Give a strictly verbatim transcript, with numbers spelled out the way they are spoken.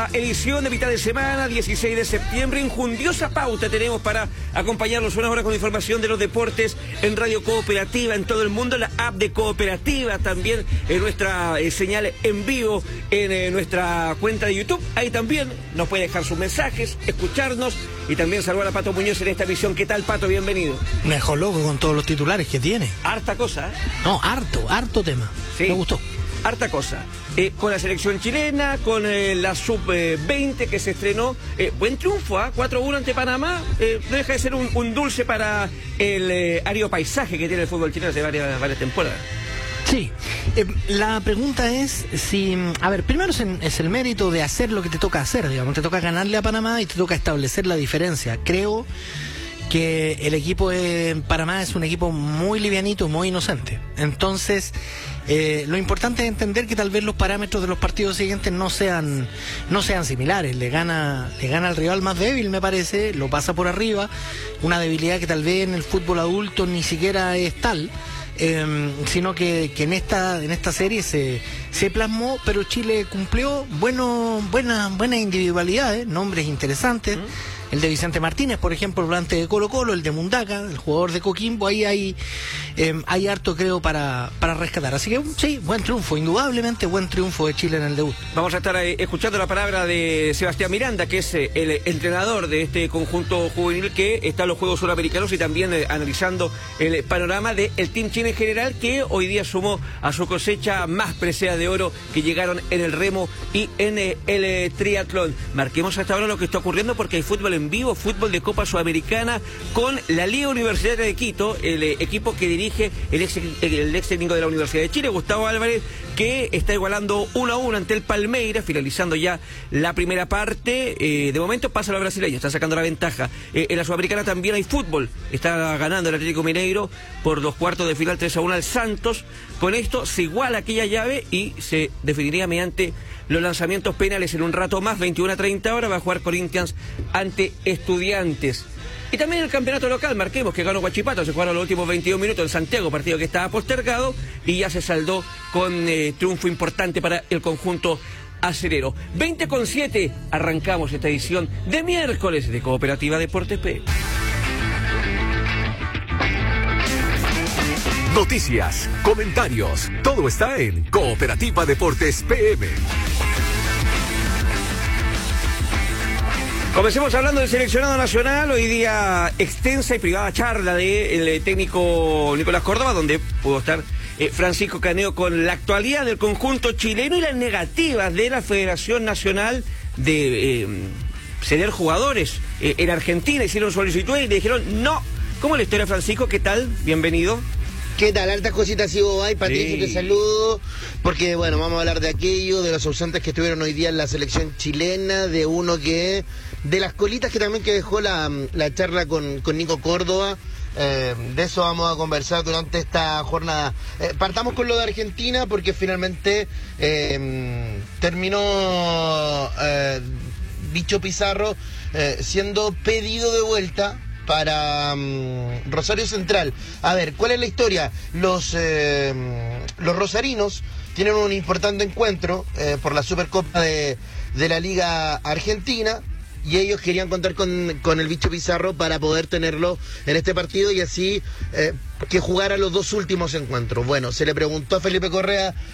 Edición de mitad de semana, dieciséis de septiembre. Enjundiosa pauta tenemos para acompañarlos una hora con información de los deportes en Radio Cooperativa en todo el mundo, la app de Cooperativa, también en nuestra eh, señal en vivo en eh, nuestra cuenta de YouTube. Ahí también nos puede dejar sus mensajes, escucharnos y también saludar a Pato Muñoz en esta emisión. ¿Qué tal, Pato? Bienvenido. Mejor loco con todos los titulares que tiene. Harta cosa, ¿eh? No, harto, harto tema. Sí. Me gustó. Harta cosa, eh, con la selección chilena, con eh, la sub veinte que se estrenó, eh, buen triunfo, ¿eh? cuatro uno ante Panamá, eh, no deja de ser un, un dulce para el eh, árido paisaje que tiene el fútbol chileno hace varias, varias temporadas. Sí, eh, la pregunta es si, a ver, primero es, en, es el mérito de hacer lo que te toca hacer, digamos, te toca ganarle a Panamá y te toca establecer la diferencia. Creo que el equipo de Panamá es un equipo muy livianito, muy inocente. Entonces, eh, lo importante es entender que tal vez los parámetros de los partidos siguientes no sean no sean similares. Le gana le gana al rival más débil, me parece, lo pasa por arriba, una debilidad que tal vez en el fútbol adulto ni siquiera es tal. Eh, sino que, que en esta en esta serie se, se plasmó, pero Chile cumplió bueno, buenas buenas individualidades, nombres interesantes. ¿Mm? El de Vicente Martínez, por ejemplo, el volante de Colo Colo, el de Mundaca, el jugador de Coquimbo, ahí hay eh, hay harto, creo, para, para rescatar. Así que sí, buen triunfo, indudablemente buen triunfo de Chile en el debut. Vamos a estar eh, escuchando la palabra de Sebastián Miranda, que es eh, el entrenador de este conjunto juvenil que está en los Juegos Suramericanos y también eh, analizando el panorama del Team Chile en general, que hoy día sumó a su cosecha más presea de oro que llegaron en el remo y en eh, el eh, triatlón. Marquemos hasta ahora lo que está ocurriendo porque hay fútbol en en vivo, fútbol de Copa Sudamericana con la Liga Universitaria de Quito, el eh, equipo que dirige el ex, el ex técnico de la Universidad de Chile, Gustavo Álvarez, que está igualando uno a uno ante el Palmeiras, finalizando ya la primera parte. Eh, de momento pasa a los brasileños, están sacando la ventaja. Eh, en la Sudamericana también hay fútbol, está ganando el Atlético Mineiro por los cuartos de final tres a uno al Santos. Con esto se iguala aquella llave y se definiría mediante los lanzamientos penales en un rato más. Veintiuna a treinta horas va a jugar Corinthians ante Estudiantes. Y también el campeonato local, marquemos que ganó Huachipato, se jugaron los últimos veintidós minutos en Santiago, partido que estaba postergado y ya se saldó con eh, triunfo importante para el conjunto acerero. veinte con siete, arrancamos esta edición de miércoles de Cooperativa Deportes P. Noticias, comentarios, todo está en Cooperativa Deportes P M. Comencemos hablando del seleccionado nacional. Hoy día extensa y privada charla del técnico Nicolás Córdoba, donde pudo estar eh, Francisco Caneo con la actualidad del conjunto chileno y las negativas de la Federación Nacional de eh, ceder jugadores. Eh, en Argentina hicieron solicitudes y le dijeron no. ¿Cómo la historia, Francisco? ¿Qué tal? Bienvenido. ¿Qué tal? Hartas cositas, sí, hay Patricio, sí. Te saludo, porque bueno, vamos a hablar de aquello, de los ausentes que estuvieron hoy día en la selección chilena, de uno que, de las colitas que también que dejó la, la charla con, con Nico Córdoba. Eh, de eso vamos a conversar durante esta jornada. Eh, partamos con lo de Argentina, porque finalmente eh, terminó eh, Bicho Pizarro eh, siendo pedido de vuelta para um, Rosario Central. A ver, ¿cuál es la historia? Los, eh, los rosarinos tienen un importante encuentro eh, por la Supercopa de, de la Liga Argentina y ellos querían contar con, con el Bicho Pizarro para poder tenerlo en este partido y así eh, que jugara los dos últimos encuentros. Bueno, se le preguntó a Felipe Correa